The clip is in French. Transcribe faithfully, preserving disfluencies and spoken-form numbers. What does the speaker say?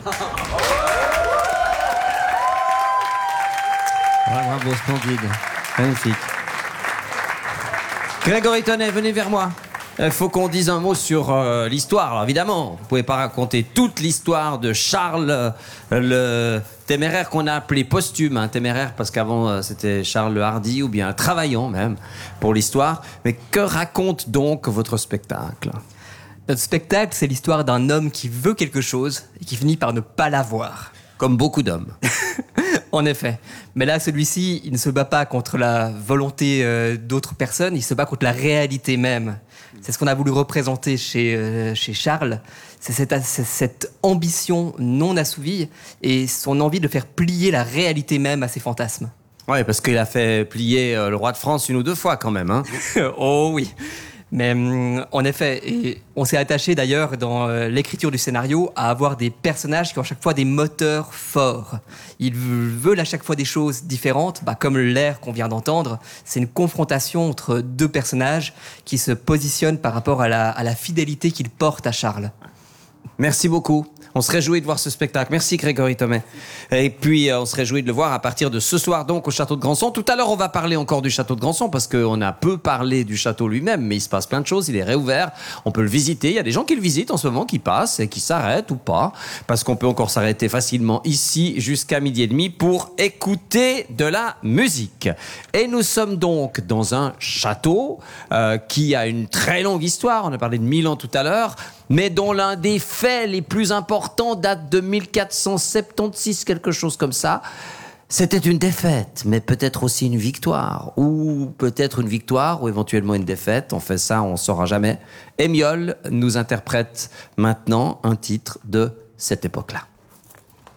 Ouais, bravo, splendide. Magnifique. Grégory Tonnet, venez vers moi. Il faut qu'on dise un mot sur euh, l'histoire. Alors, évidemment, vous ne pouvez pas raconter toute l'histoire de Charles euh, le téméraire qu'on a appelé posthume, hein, téméraire parce qu'avant euh, c'était Charles le Hardi ou bien travaillant même pour l'histoire. Mais que raconte donc votre spectacle ? Notre spectacle, c'est l'histoire d'un homme qui veut quelque chose et qui finit par ne pas l'avoir. Comme beaucoup d'hommes. En effet. Mais là, celui-ci, il ne se bat pas contre la volonté euh, d'autres personnes, il se bat contre la réalité même. C'est ce qu'on a voulu représenter chez, euh, chez Charles. C'est cette, c'est cette ambition non assouvie et son envie de faire plier la réalité même à ses fantasmes. Oui, parce qu'il a fait plier euh, le roi de France une ou deux fois quand même. Hein. Oh oui. Mais hum, en effet, et on s'est attaché d'ailleurs dans euh, l'écriture du scénario à avoir des personnages qui ont à chaque fois des moteurs forts. Ils veulent à chaque fois des choses différentes, bah, comme l'air qu'on vient d'entendre. C'est une confrontation entre deux personnages qui se positionnent par rapport à la, à la fidélité qu'ils portent à Charles. Merci beaucoup. On se réjouit de voir ce spectacle. Merci Grégory Tonnet. Et puis, euh, on se réjouit de le voir à partir de ce soir, donc, au Château de Grandson. Tout à l'heure, on va parler encore du Château de Grandson, parce qu'on a peu parlé du château lui-même, mais il se passe plein de choses. Il est réouvert. On peut le visiter. Il y a des gens qui le visitent en ce moment, qui passent et qui s'arrêtent ou pas, parce qu'on peut encore s'arrêter facilement ici jusqu'à midi et demi pour écouter de la musique. Et nous sommes donc dans un château euh, qui a une très longue histoire. On a parlé de Milan tout à l'heure, mais dont l'un des faits les plus importants date de mille quatre cent soixante-seize, quelque chose comme ça. C'était une défaite, mais peut-être aussi une victoire, ou peut-être une victoire, ou éventuellement une défaite. On fait ça, on ne saura jamais. Émiole nous interprète maintenant un titre de cette époque-là.